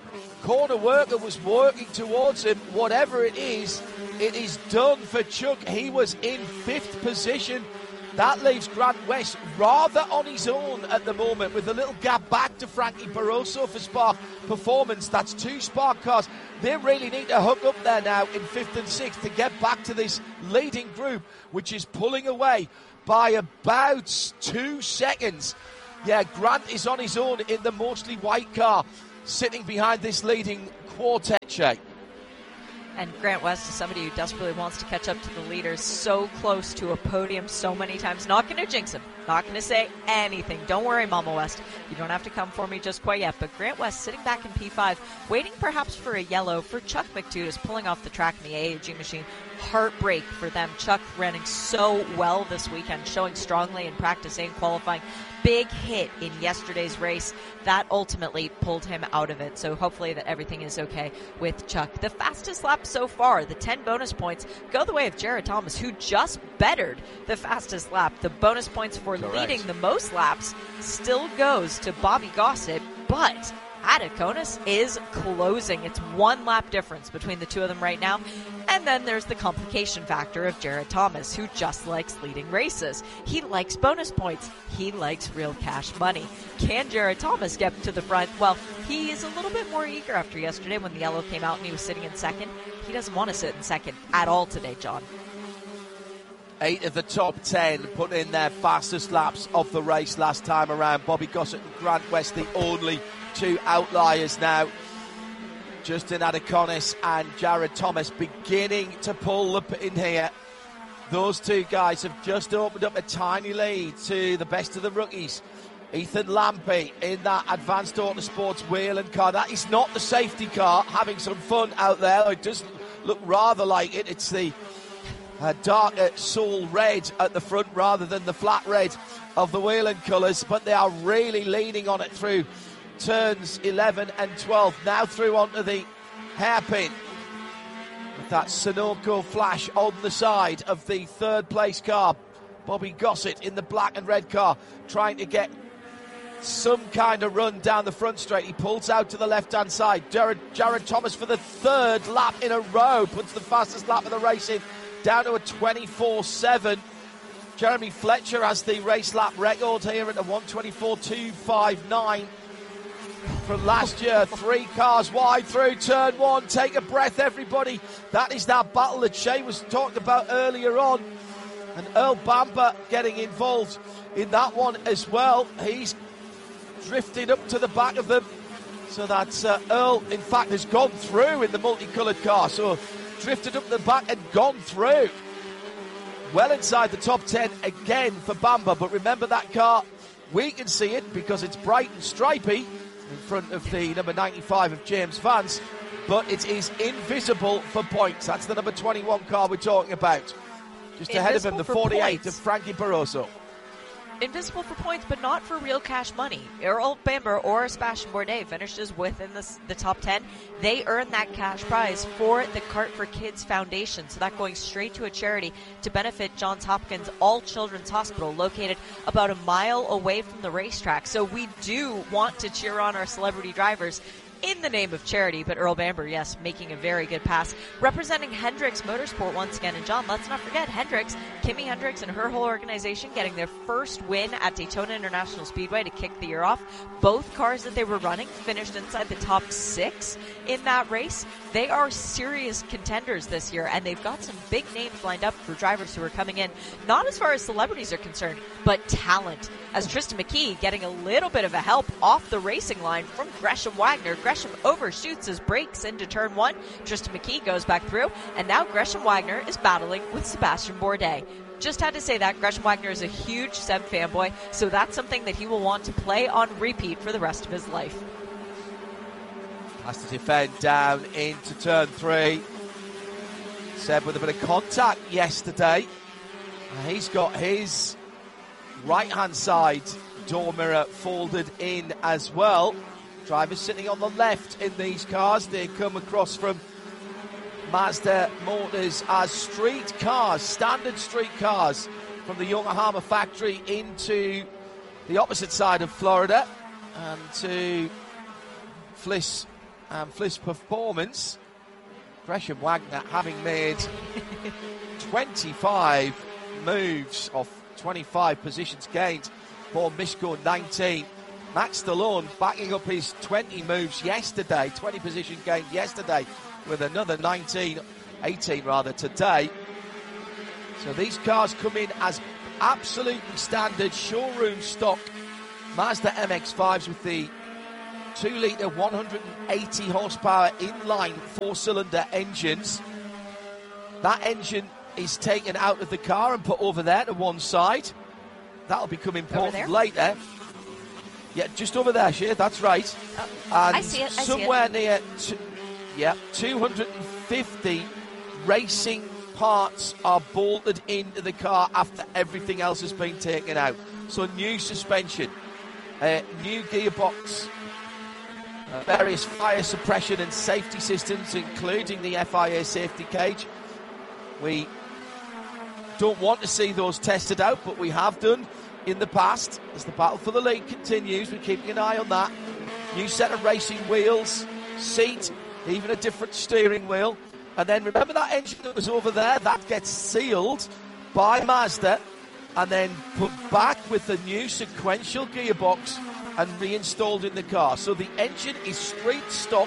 A: corner worker was working towards him. Whatever it is, it is done for Chuck. He was in fifth position. That leaves Grant West rather on his own at the moment, with a little gap back to Frankie Barroso for Spark Performance. That's two Spark cars. They really need to hook up there now in fifth and sixth to get back to this leading group, which is pulling away by about two seconds. Yeah, Grant is on his own in the mostly white car, sitting behind this leading quartet, Shay.
B: And Grant West is somebody who desperately wants to catch up to the leaders, so close to a podium so many times. Not going to jinx him. Not going to say anything. Don't worry, Mama West. You don't have to come for me just quite yet. But Grant West sitting back in P five, waiting perhaps for a yellow for Chuck McTutis, pulling off the track in the A A G machine. Heartbreak for them. Chuck running so well this weekend, showing strongly in practice and qualifying. Big hit in yesterday's race that ultimately pulled him out of it. So hopefully that everything is okay with Chuck. The fastest lap so far, the ten bonus points, go the way of Jared Thomas, who just bettered the fastest lap. The bonus points for
A: Correct.
B: leading the most laps still goes to Bobby Gossett, but Adaconis is closing. It's one lap difference between the two of them right now. And then there's the complication factor of Jared Thomas, who just likes leading races. He likes bonus points. He likes real cash money. Can Jared Thomas get to the front? Well, he is a little bit more eager after yesterday when the yellow came out and he was sitting in second. He doesn't want to sit in second at all today, John.
A: Eight of the top ten put in their fastest laps of the race last time around. Bobby Gossett and Grant West, the only two outliers now. Justin Adaconis and Jared Thomas beginning to pull up in here. Those two guys have just opened up a tiny lead to the best of the rookies. Ethan Lampy in that Advanced Autosports Whelen car. That is not the safety car, having some fun out there. It does look rather like it. It's the uh, darker soul red at the front rather than the flat red of the Whelen colours, but they are really leaning on it through turns eleven and twelve. Now through onto the hairpin with that Sunoco flash on the side of the third place car. Bobby Gossett in the black and red car trying to get some kind of run down the front straight. He pulls out to the left hand side. Jared, Jared Thomas for the third lap in a row puts the fastest lap of the race in down to a twenty-four seven. Jeremy Fletcher has the race lap record here at a one twenty-four two fifty-nine. From last year, three cars wide through turn one. Take a breath, everybody. That is that battle that Shay was talking about earlier on. And Earl Bamber getting involved in that one as well. He's drifted up to the back of them. So that uh, Earl, in fact, has gone through in the multicoloured car. So drifted up the back and gone through. Well inside the top ten again for Bamber. But remember that car, we can see it because it's bright and stripy in front of the number ninety-five of James Vance, but it is invisible for points. That's the number twenty-one car we're talking about. Just ahead of him, the forty-eight of Frankie Barroso.
B: Invisible for points, but not for real cash money. Earl Bamber or Sebastian Bourdais finishes within the, the top ten. They earn that cash prize for the Kart for Kids Foundation. So that going straight to a charity to benefit Johns Hopkins All Children's Hospital, located about a mile away from the racetrack. So we do want to cheer on our celebrity drivers in the name of charity, but Earl Bamber, yes, making a very good pass. Representing Hendricks Motorsport once again. And John, let's not forget Hendricks, Kimi Hendricks and her whole organization getting their first win at Daytona International Speedway to kick the year off. Both cars that they were running finished inside the top six in that race. They are serious contenders this year, and they've got some big names lined up for drivers who are coming in, not as far as celebrities are concerned, but talent. As Tristan McKee getting a little bit of a help off the racing line from Gresham Wagner. Gresham overshoots his brakes into turn one. Tristan McKee goes back through, and now Gresham Wagner is battling with Sebastian Bourdais. Just had to say that. Gresham Wagner is a huge Seb fanboy, so that's something that he will want to play on repeat for the rest of his life.
A: Has to defend down into turn three. Seb with a bit of contact yesterday. And he's got his right-hand side door mirror folded in as well. Drivers sitting on the left in these cars. They come across from Mazda Motors as street cars, standard street cars from the Yokohama factory into the opposite side of Florida and to Fliss and Fliss performance. Gresham Wagner having made twenty-five moves off twenty-five positions gained. Paul Mishko nineteen. Max Stallone backing up his twenty moves yesterday, twenty position gained yesterday, with another nineteen, eighteen rather today. So these cars come in as absolutely standard showroom stock Mazda M X fives with the two litre one hundred eighty horsepower inline four-cylinder engines. That engine is taken out of the car and put over there to one side. That'll become important later. Yeah, just over there, Shea, that's right.
B: Oh,
A: and
B: I see it, I
A: somewhere
B: see it.
A: near, t- yeah, two hundred fifty racing parts are bolted into the car after everything else has been taken out. So new suspension, uh, new gearbox, uh, various fire suppression and safety systems, including the F I A safety cage. We don't want to see those tested out, but we have done in the past. As the battle for the lead continues, we're keeping an eye on that. New set of racing wheels, seat, even a different steering wheel. And then remember that engine that was over there? That gets sealed by Mazda and then put back with the new sequential gearbox and reinstalled in the car. So the engine is street stock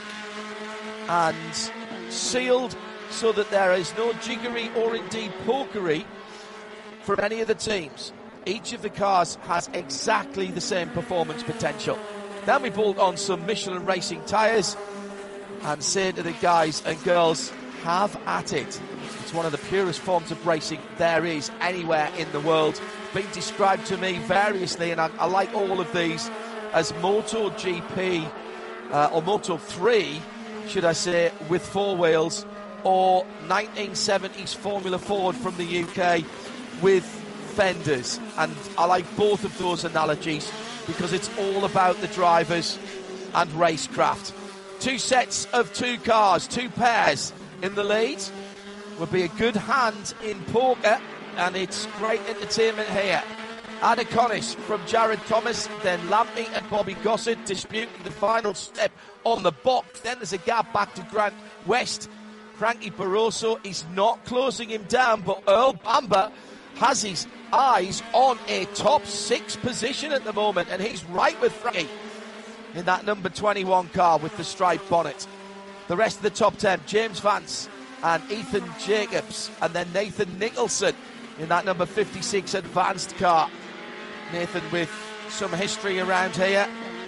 A: and sealed so that there is no jiggery or indeed pokery from any of the teams. Each of the cars has exactly the same performance potential. Then we bolt on some Michelin Racing tyres and say to the guys and girls, have at it. It's one of the purest forms of racing there is anywhere in the world. Been described to me variously, and I, I like all of these, as MotoGP uh, or Moto three, should I say, with four wheels, or nineteen seventies Formula Ford from the U K with fenders. And I like both of those analogies because it's all about the drivers and racecraft. Two sets of two cars, two pairs in the lead. Will be a good hand in poker, and it's great entertainment here. Adaconis from Jared Thomas, then Lampney and Bobby Gossett disputing the final step on the box. Then there's a gap back to Grant West. Frankie Barroso is not closing him down, but Earl Bamber has his eyes on a top six position at the moment, and he's right with Frankie in that number twenty-one car with the striped bonnet. The rest of the top ten, James Vance and Ethan Jacobs, and then Nathan Nicholson in that number fifty-six advanced car. Nathan with some history around here.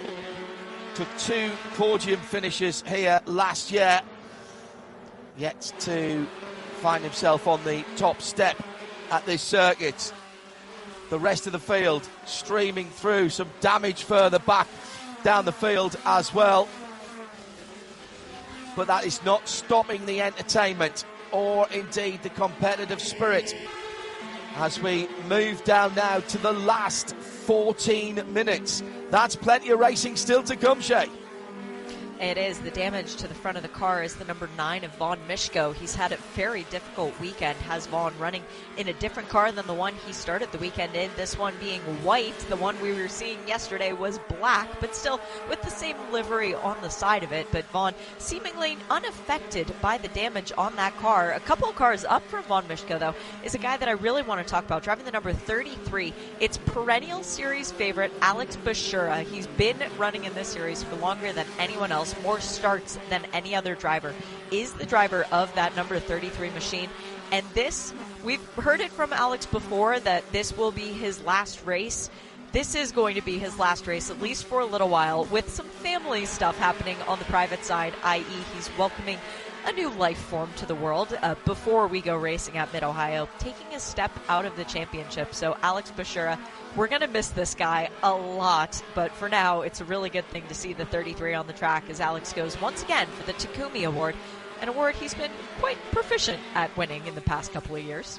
A: Took two podium finishes here last year. Yet to find himself on the top step at this circuit. The rest of the field streaming through, some damage further back down the field as well. But that is not stopping the entertainment or indeed the competitive spirit as we move down now to the last fourteen minutes. That's plenty of racing still to come, Shay.
B: It is. The damage to the front of the car is the number nine of Vaughn Mishko. He's had a very difficult weekend, has Vaughn, running in a different car than the one he started the weekend in. This one being white. The one we were seeing yesterday was black, but still with the same livery on the side of it. But Vaughn seemingly unaffected by the damage on that car. A couple of cars up from Vaughn Mishko, though, is a guy that I really want to talk about, driving the number thirty-three. It's perennial series favorite Alex Bashura. He's been running in this series for longer than anyone else. More starts than any other driver, is the driver of that number thirty-three machine. And this, we've heard it from Alex before that this will be his last race. This is going to be his last race, at least for a little while, with some family stuff happening on the private side, that is he's welcoming a new life form to the world uh, before we go racing at Mid-Ohio, taking a step out of the championship. So Alex Bashura, we're going to miss this guy a lot, but for now, it's a really good thing to see the thirty-three on the track as Alex goes once again for the Takumi Award, an award he's been quite proficient at winning in the past couple of years.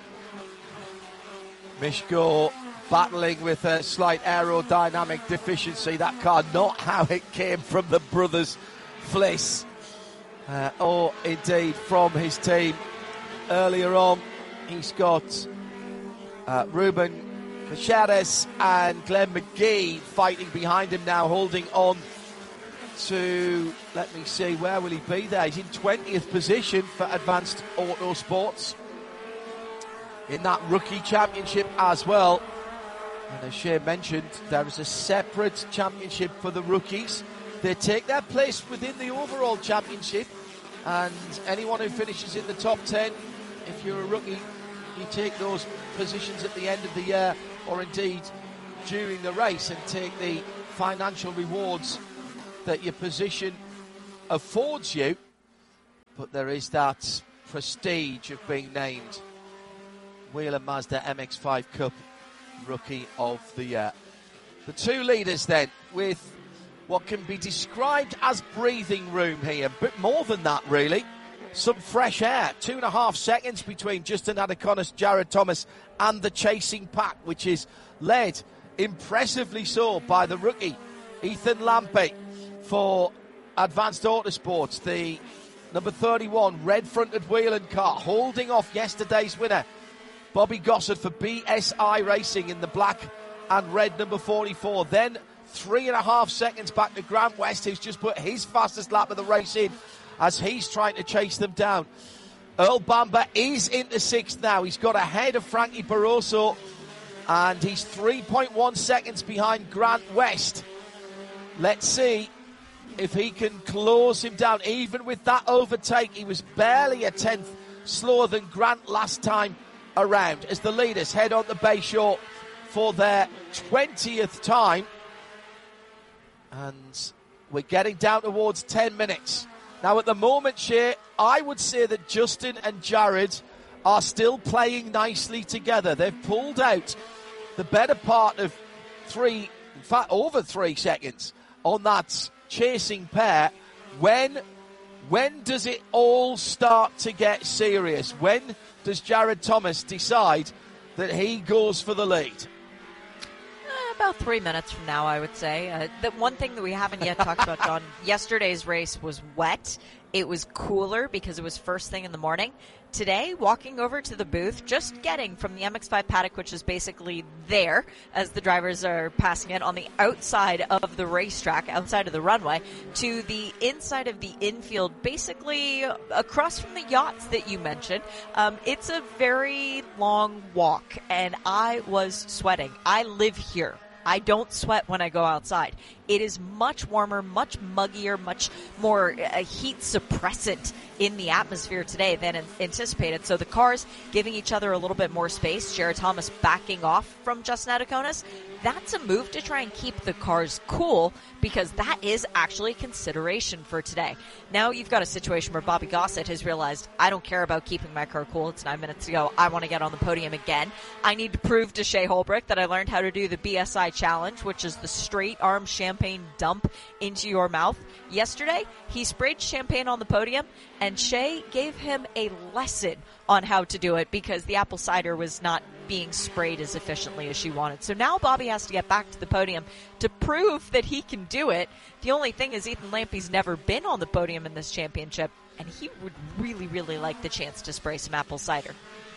A: Mishko battling with a slight aerodynamic deficiency. That car, not how it came from the brothers Fliss. Uh, or indeed from his team earlier on. He's got uh, Ruben Cachares and Glenn McGee fighting behind him now, holding on to, let me see, where will he be there? He's in twentieth position for Advanced Autosports in that rookie championship as well. And as Shea mentioned, there is a separate championship for the rookies. They take their place within the overall championship, and anyone who finishes in the top ten, if you're a rookie, you take those positions at the end of the year, or indeed during the race, and take the financial rewards that your position affords you. But there is that prestige of being named Whelen Mazda M X five Cup Rookie of the Year. The two leaders then, with what can be described as breathing room here, but more than that really, some fresh air. Two and a half seconds between Justin Adaconis, Jared Thomas and the chasing pack, which is led impressively so by the rookie Ethan Lampe for Advanced Autosports, the number thirty-one red-fronted Whelen car, holding off yesterday's winner Bobby Gossett for B S I Racing in the black and red number forty-four. Then three and a half seconds back to Grant West, who's just put his fastest lap of the race in as he's trying to chase them down. Earl Bamber is into sixth now. He's got ahead of Frankie Barroso, and he's three point one seconds behind Grant West. Let's see if he can close him down. Even with that overtake, he was barely a tenth slower than Grant last time around, as the leaders head on the Bayshore for their twentieth time. And we're getting down towards ten minutes. Now at the moment, Shea, I would say that Justin and Jared are still playing nicely together. They've pulled out the better part of three, in fact over three seconds on that chasing pair. When when does it all start to get serious? When does Jared Thomas decide that he goes for the lead?
B: Uh, about three minutes from now, I would say. Uh, the one thing that we haven't yet talked about, John, yesterday's race was wet. It was cooler because it was first thing in the morning. Today, walking over to the booth, just getting from the M X five paddock, which is basically there as the drivers are passing it on the outside of the racetrack, outside of the runway, to the inside of the infield, basically across from the yachts that you mentioned. Um, it's a very long walk, and I was sweating. I live here. I don't sweat when I go outside. It is much warmer, much muggier, much more uh, heat suppressant in the atmosphere today than anticipated. So the cars giving each other a little bit more space. Jared Thomas backing off from Justin Adaconis. That's a move to try and keep the cars cool, because that is actually consideration for today. Now you've got a situation where Bobby Gossett has realized, I don't care about keeping my car cool. It's nine minutes to go. I want to get on the podium again. I need to prove to Shea Holbrook that I learned how to do the B S I challenge, which is the straight arm champagne dump into your mouth. Yesterday, he sprayed champagne on the podium, and Shea gave him a lesson on how to do it because the apple cider was not being sprayed as efficiently as she wanted. So now Bobby has to get back to the podium to prove that he can do it. The only thing is Ethan Lampe's never been on the podium in this championship, and he would really, really like the chance to spray some apple cider.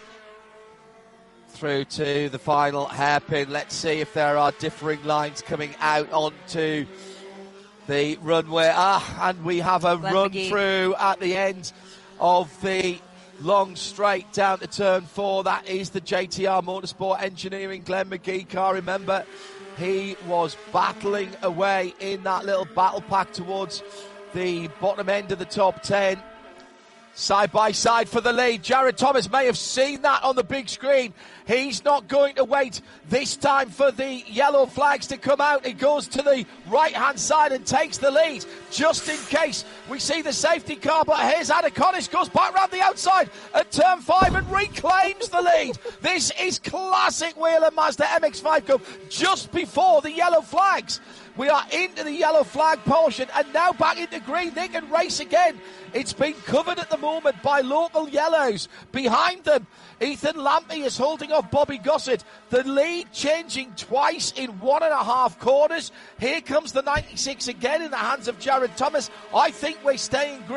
A: Through to the final hairpin. Let's see if there are differing lines coming out onto the runway. Ah, and we have a
B: Glenn
A: run
B: McGee.
A: through at the end of the long straight down to turn four. That is the J T R Motorsport Engineering Glenn McGee car. Remember, he was battling away in that little battle pack towards the bottom end of the top ten. Side by side for the lead. Jared Thomas may have seen that on the big screen. He's not going to wait this time for the yellow flags to come out. He goes to the right-hand side and takes the lead, just in case we see the safety car. But here's Adaconis, goes back round the outside at turn five and reclaims the lead. This is classic Whelen Mazda M X five Cup, just before the yellow flags. We are into the yellow flag portion and now back into green. They can race again. It's been covered at the moment by local yellows. Behind them, Ethan Lampe is holding off Bobby Gossett. The lead changing twice in one and a half quarters. Here comes the ninety-six again in the hands of Jared Thomas. I think we're staying green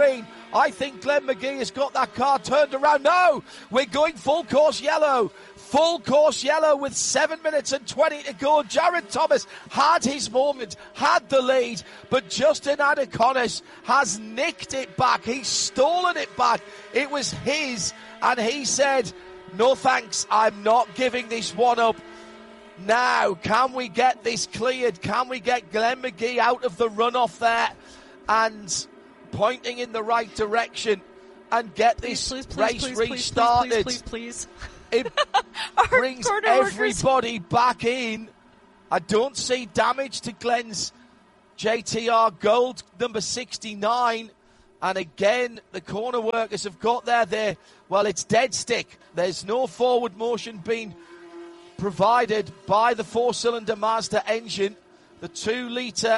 A: I think Glenn McGee has got that car turned around. No, we're going full course yellow. Full course yellow with seven minutes and twenty to go. Jared Thomas had his moment, had the lead, but Justin Adaconis has nicked it back. He's stolen it back. It was his, and he said, no thanks, I'm not giving this one up. Now, can we get this cleared? Can we get Glenn McGee out of the runoff there and pointing in the right direction and get this
B: please, please,
A: race
B: please,
A: restarted?
B: Please, please, please, please.
A: It brings everybody back in. I don't see damage to Glenn's J T R Gold number sixty-nine. And again, the corner workers have got there. There, well, it's dead stick. There's no forward motion being provided by the four-cylinder Mazda engine. The two-litre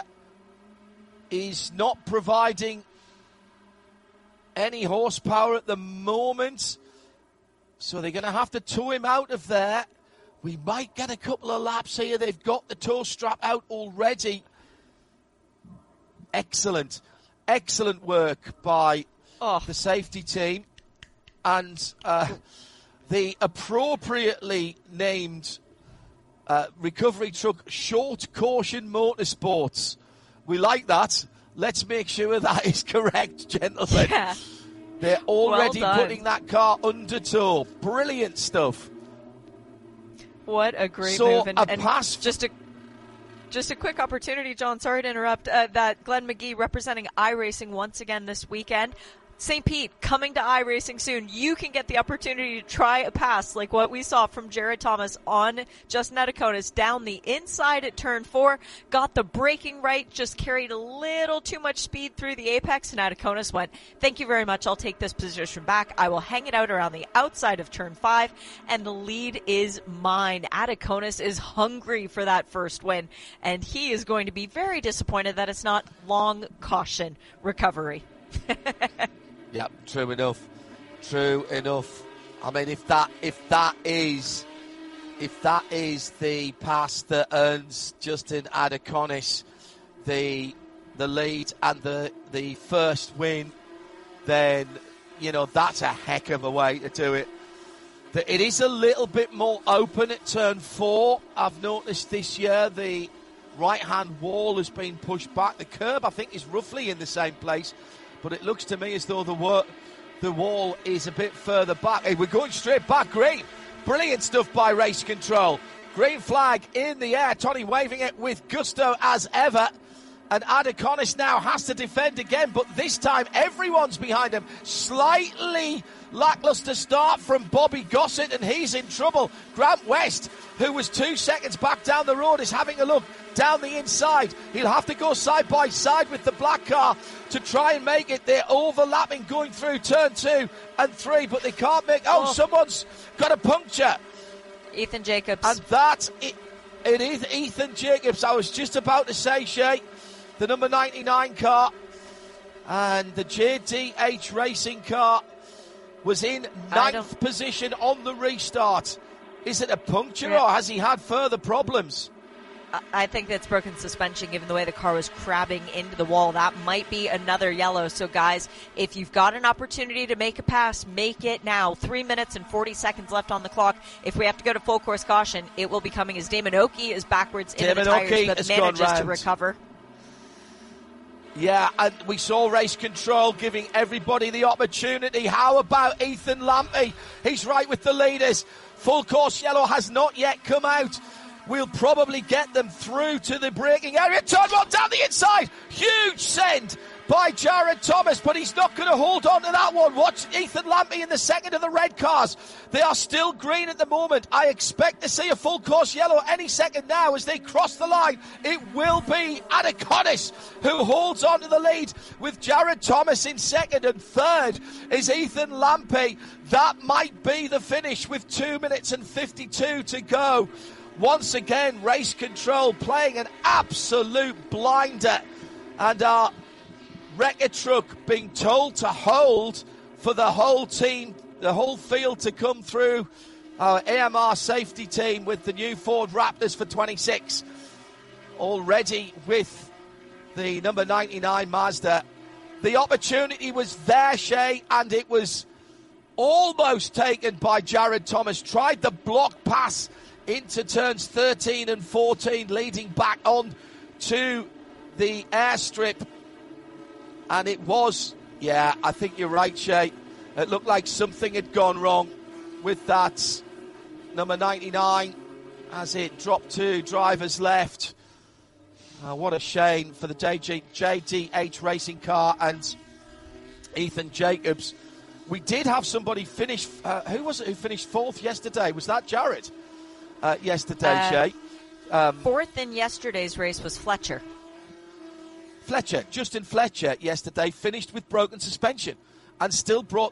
A: is not providing any horsepower at the moment. So they're going to have to tow him out of there. We might get a couple of laps here. They've got the tow strap out already. Excellent. Excellent work by oh. the safety team. And uh, the appropriately named uh, recovery truck, Short Caution Motorsports. We like that. Let's make sure that is correct, gentlemen.
B: Yeah.
A: They're already
B: well
A: putting that car under tow. Brilliant stuff.
B: What a great
A: so
B: move. And,
A: a
B: and
A: pass
B: just a Just a quick opportunity, John, sorry to interrupt, uh, that Glenn McGee representing iRacing once again this weekend. Saint Pete coming to iRacing soon. You can get the opportunity to try a pass like what we saw from Jared Thomas on Justin Adaconis down the inside at turn four. Got the braking right, just carried a little too much speed through the apex, and Adaconis went, thank you very much, I'll take this position back. I will hang it out around the outside of turn five, and the lead is mine. Adaconis is hungry for that first win, and he is going to be very disappointed that it's not long caution recovery.
A: Yep, true enough. True enough. I mean, if that if that is if that is the pass that earns Justin Adaconis the the lead and the the first win, then you know that's a heck of a way to do it. It is a little bit more open at turn four. I've noticed this year the right-hand wall has been pushed back. The curb, I think, is roughly in the same place. But it looks to me as though the, wor- the wall is a bit further back. Hey, we're going straight back. Great. Brilliant stuff by Race Control. Green flag in the air. Tony waving it with gusto as ever. And Adaconis now has to defend again, but this time everyone's behind him. Slightly lackluster start from Bobby Gossett, and he's in trouble. Grant West, who was two seconds back down the road, is having a look down the inside. He'll have to go side by side with the black car to try and make it. They're overlapping going through turn two and three, but they can't make... Oh, oh. Someone's got a puncture.
B: Ethan Jacobs.
A: And that's it. It is Ethan Jacobs. I was just about to say, Shay, the number ninety-nine car and the J D H Racing car was in ninth position on the restart. Is it a puncture yeah. or has he had further problems?
B: I think that's broken suspension given the way the car was crabbing into the wall. That might be another yellow. So, guys, if you've got an opportunity to make a pass, make it now. Three minutes and forty seconds left on the clock. If we have to go to full course caution, it will be coming as Damon Oki is backwards into the tires, but manages to recover.
A: Yeah, and we saw Race Control giving everybody the opportunity. How about Ethan Lampy? He's right with the leaders. Full course yellow has not yet come out. We'll probably get them through to the braking area. Turn one down the inside. Huge send by Jared Thomas, but he's not going to hold on to that one. Watch Ethan Lampy in the second of the red cars. They are still green at the moment. I expect to see a full course yellow any second now as they cross the line. It will be Adaconis who holds on to the lead with Jared Thomas in second, and third is Ethan Lampy. That might be the finish with two minutes and fifty-two to go. Once again, Race Control playing an absolute blinder, and our wrecker truck being told to hold for the whole team, the whole field to come through. Our A M R safety team with the new Ford Raptors for twenty-six. Already with the number ninety-nine Mazda, The opportunity was there, Shay, and it was almost taken by Jared Thomas. Tried the block pass into turns thirteen and fourteen, leading back on to the airstrip. And it was, yeah, I think you're right, Shay. It looked like something had gone wrong with that number ninety-nine as it dropped to drivers left. Uh, what a shame for the J D H racing car and Ethan Jacobs. We did have somebody finish, uh, who was it who finished fourth yesterday? Was that Jared? Uh, yesterday,
B: uh,
A: Shay. Um,
B: fourth in yesterday's race was Fletcher.
A: Fletcher, Justin Fletcher yesterday finished with broken suspension and still brought